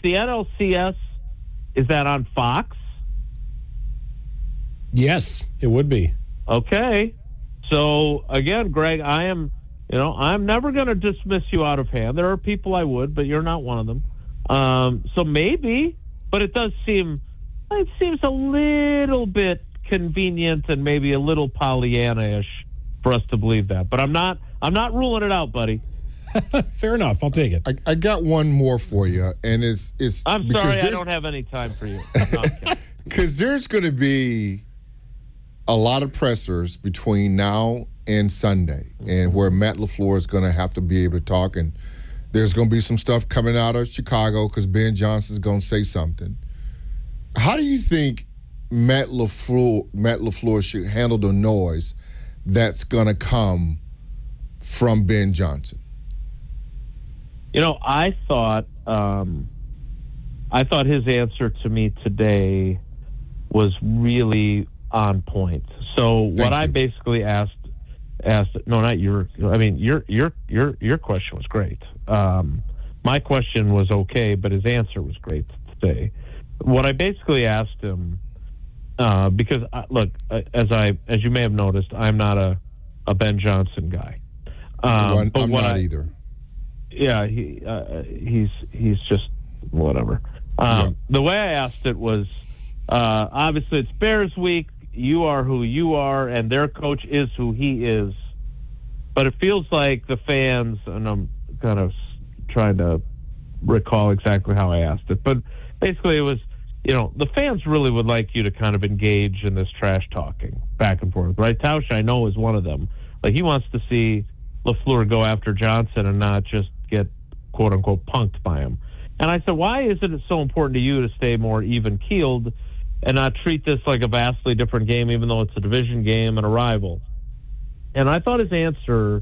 the NLCS, is that on Fox? Yes, it would be. Okay. So, again, Greg, I'm never going to dismiss you out of hand. There are people I would, but you're not one of them. So maybe, but it seems a little bit convenient and maybe a little Pollyanna-ish for us to believe that. But I'm not ruling it out, buddy. Fair enough. I'll take it. I got one more for you, and it's. I'm sorry, I don't have any time for you. Because there's going to be a lot of pressers between now and Sunday, and where Matt LaFleur is going to have to be able to talk, and there's going to be some stuff coming out of Chicago because Ben Johnson's going to say something. How do you think Matt LaFleur should handle the noise that's going to come from Ben Johnson? I thought his answer to me today was really on point. So what I basically asked, no, not your, I mean, your question was great. My question was okay, but his answer was great today. What I basically asked him, because look, as you may have noticed, I'm not a Ben Johnson guy. I'm not either. Yeah, he's just whatever. The way I asked it was, obviously it's Bears week. You are who you are, and their coach is who he is. But it feels like the fans, and I'm kind of trying to recall exactly how I asked it, but basically it was, the fans really would like you to kind of engage in this trash talking back and forth, right? Tausch, I know, is one of them. Like, he wants to see LaFleur go after Johnson and not just get, quote-unquote, punked by him. And I said, why isn't it so important to you to stay more even-keeled and not treat this like a vastly different game, even though it's a division game and a rival? And I thought his answer,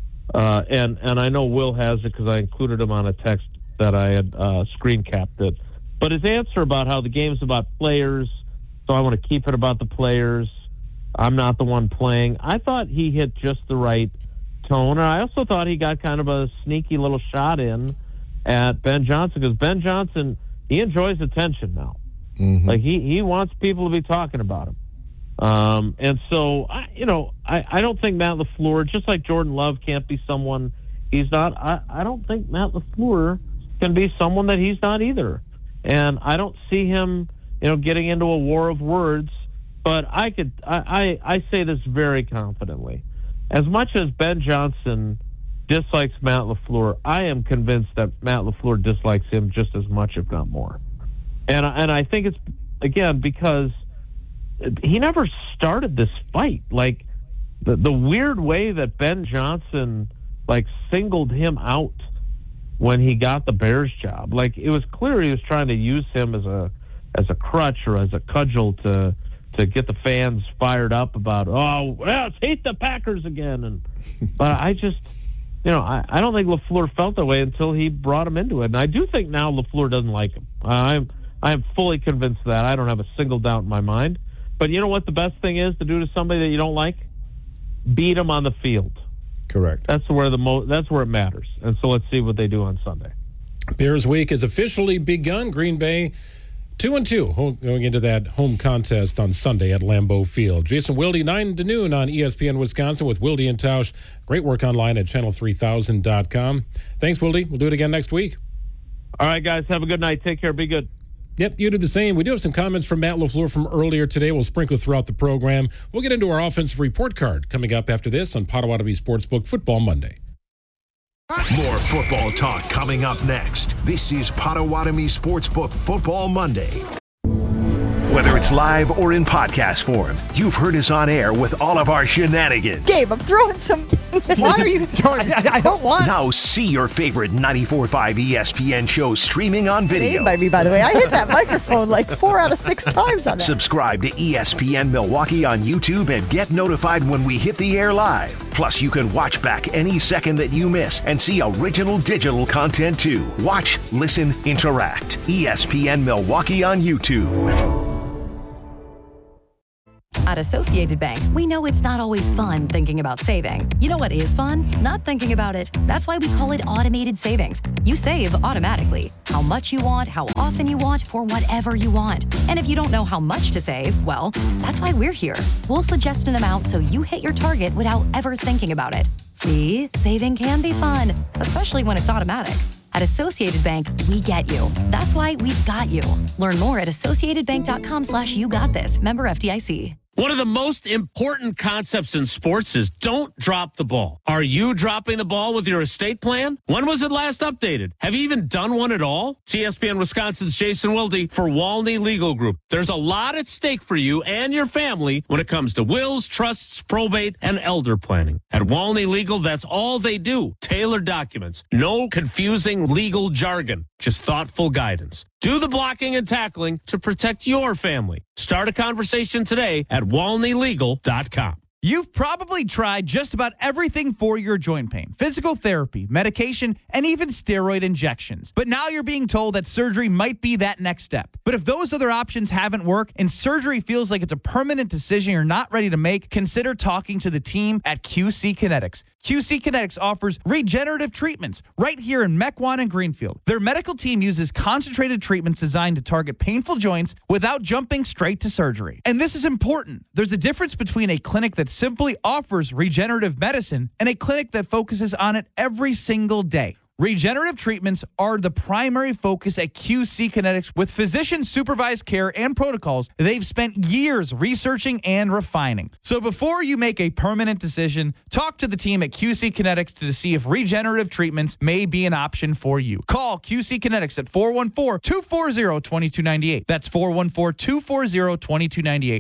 and I know Will has it because I included him on a text that I had screen capped it, but his answer about how the game's about players, so I want to keep it about the players, I'm not the one playing, I thought he hit just the right tone. And I also thought he got kind of a sneaky little shot in at Ben Johnson, because Ben Johnson, he enjoys attention now. Mm-hmm. Like, he wants people to be talking about him. And so, I don't think Matt LaFleur, just like Jordan Love can't be someone he's not, I don't think Matt LaFleur can be someone that he's not either. And I don't see him, getting into a war of words, but I say this very confidently. As much as Ben Johnson dislikes Matt LaFleur, I am convinced that Matt LaFleur dislikes him just as much, if not more. And I think it's, again, because he never started this fight. Like, the weird way that Ben Johnson, singled him out when he got the Bears job. Like, it was clear he was trying to use him as a crutch or as a cudgel to get the fans fired up about, let's hate the Packers again. But I just, I don't think LaFleur felt that way until he brought him into it. And I do think now LaFleur doesn't like him. I am fully convinced of that. I don't have a single doubt in my mind. But you know what the best thing is to do to somebody that you don't like? Beat him on the field. Correct. That's where it matters. And so let's see what they do on Sunday. Bears week has officially begun. Green Bay 2-2 going into that home contest on Sunday at Lambeau Field. Jason Wilde, 9 to noon on ESPN Wisconsin with Wilde and Tausch. Great work online at channel3000.com. Thanks, Wilde. We'll do it again next week. All right, guys. Have a good night. Take care. Be good. Yep, you do the same. We do have some comments from Matt LaFleur from earlier today. We'll sprinkle throughout the program. We'll get into our offensive report card coming up after this on Potawatomi Sportsbook Football Monday. More football talk coming up next. This is Potawatomi Sportsbook Football Monday. Whether it's live or in podcast form, you've heard us on air with all of our shenanigans. Gabe, I'm throwing some... Why are you... I don't want... Now see your favorite 94.5 ESPN shows streaming on video. By me, by the way. I hit that microphone 4 out of 6 times on that. Subscribe to ESPN Milwaukee on YouTube and get notified when we hit the air live. Plus, you can watch back any second that you miss and see original digital content too. Watch, listen, interact. ESPN Milwaukee on YouTube. At Associated Bank, we know it's not always fun thinking about saving. You know what is fun? Not thinking about it. That's why we call it automated savings. You save automatically. How much you want, how often you want, for whatever you want. And if you don't know how much to save, well, that's why we're here. We'll suggest an amount so you hit your target without ever thinking about it. See, saving can be fun, especially when it's automatic. At Associated Bank, we get you. That's why we've got you. Learn more at associatedbank.com/YouGotThis. Member FDIC. One of the most important concepts in sports is don't drop the ball. Are you dropping the ball with your estate plan? When was it last updated? Have you even done one at all? ESPN Wisconsin's Jason Wilde for Walney Legal Group. There's a lot at stake for you and your family when it comes to wills, trusts, probate, and elder planning. At Walney Legal, that's all they do. Tailored documents. No confusing legal jargon. Just thoughtful guidance. Do the blocking and tackling to protect your family. Start a conversation today at WalneyLegal.com. You've probably tried just about everything for your joint pain. Physical therapy, medication, and even steroid injections. But now you're being told that surgery might be that next step. But if those other options haven't worked and surgery feels like it's a permanent decision you're not ready to make, consider talking to the team at QC Kinetics. QC Kinetics offers regenerative treatments right here in Mequon and Greenfield. Their medical team uses concentrated treatments designed to target painful joints without jumping straight to surgery. And this is important. There's a difference between a clinic that simply offers regenerative medicine and a clinic that focuses on it every single day. Regenerative treatments are the primary focus at QC Kinetics. With physician-supervised care and protocols they've spent years researching and refining. So before you make a permanent decision, talk to the team at QC Kinetics to see if regenerative treatments may be an option for you. Call QC Kinetics at 414-240-2298. That's 414-240-2298.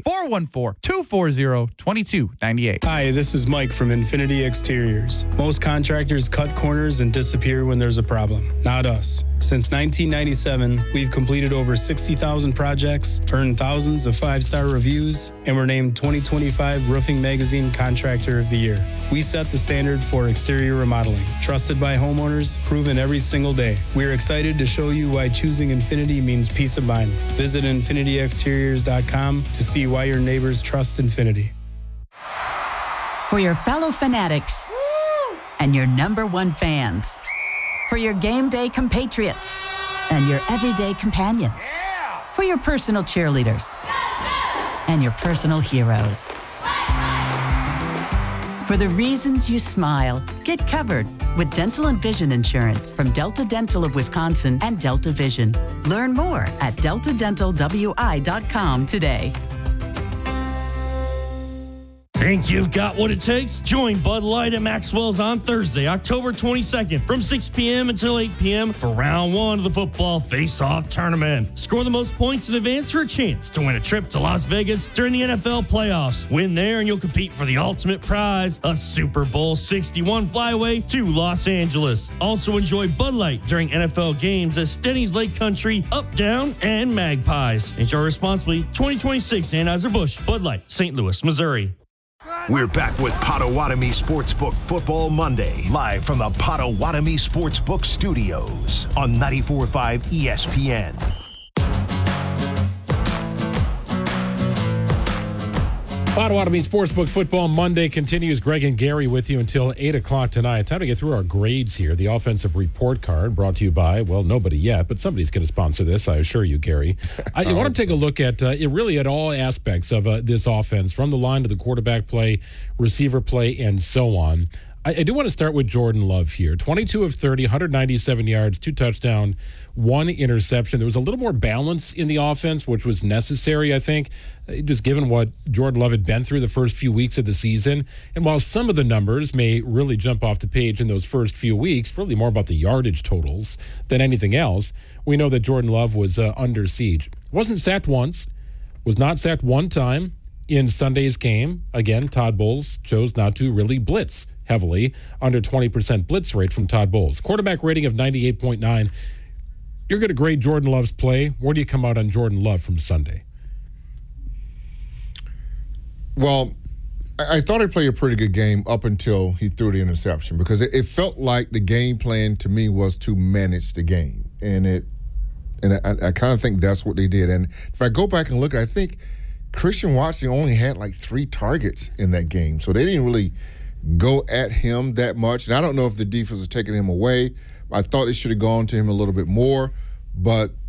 414-240-2298. Hi, this is Mike from Infinity Exteriors. Most contractors cut corners and disappear when there's a problem. Not us. Since 1997, we've completed over 60,000 projects, earned thousands of 5-star reviews, and were named 2025 Roofing Magazine Contractor of the Year. We set the standard for exterior remodeling. Trusted by homeowners, proven every single day. We're excited to show you why choosing Infinity means peace of mind. Visit infinityexteriors.com to see why your neighbors trust Infinity. For your fellow fanatics and your number one fans. For your game day compatriots and your everyday companions. For your personal cheerleaders and your personal heroes. For the reasons you smile, get covered with dental and vision insurance from Delta Dental of Wisconsin and Delta Vision. Learn more at deltadentalwi.com today. Think you've got what it takes? Join Bud Light at Maxwell's on Thursday, October 22nd from 6 p.m. until 8 p.m. for round one of the football face-off tournament. Score the most points in advance for a chance to win a trip to Las Vegas during the NFL playoffs. Win there and you'll compete for the ultimate prize, a Super Bowl 61 flyaway to Los Angeles. Also enjoy Bud Light during NFL games at Stenny's Lake Country, Up, Down, and Magpies. Enjoy responsibly. 2026 Anheuser-Busch, Bud Light, St. Louis, Missouri. We're back with Potawatomi Sportsbook Football Monday, live from the Potawatomi Sportsbook Studios on 94.5 ESPN. Potawatomi Sportsbook Football Monday continues. Greg and Gary with you until 8 o'clock tonight. Time to get through our grades here. The offensive report card brought to you by, well, nobody yet, but somebody's going to sponsor this, I assure you, Gary. I want to take a look at really at all aspects of this offense, from the line to the quarterback play, receiver play, and so on. I do want to start with Jordan Love here. 22 of 30, 197 yards, 2 touchdowns, 1 interception. There was a little more balance in the offense, which was necessary, I think, just given what Jordan Love had been through the first few weeks of the season. And while some of the numbers may really jump off the page in those first few weeks, really more about the yardage totals than anything else, we know that Jordan Love was under siege. Wasn't sacked once, was not sacked one time in Sunday's game. Again, Todd Bowles chose not to really blitz heavily, under 20% blitz rate from Todd Bowles. Quarterback rating of 98.9. You're going to grade Jordan Love's play. Where do you come out on Jordan Love from Sunday? Well, I thought he played a pretty good game up until he threw the interception, because it felt like the game plan to me was to manage the game. And I kind of think that's what they did. And if I go back and look, I think Christian Watson only had like 3 targets in that game. So they didn't really go at him that much. And I don't know if the defense was taking him away. I thought they should have gone to him a little bit more. But